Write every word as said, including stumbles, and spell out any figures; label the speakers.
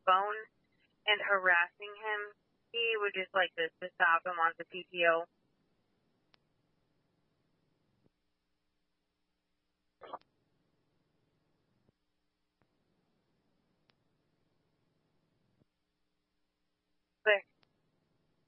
Speaker 1: phone and harassing him. He would just like to, to stop and want the P T O.